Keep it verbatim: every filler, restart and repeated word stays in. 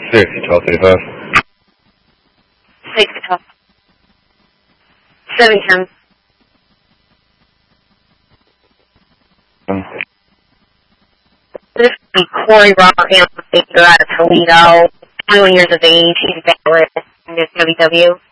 six, twelve thirty-five. six, twelve. seven, ten. Um, This is Corey Robert, out of Toledo, twenty-one years of age. He's a veteran in this W W.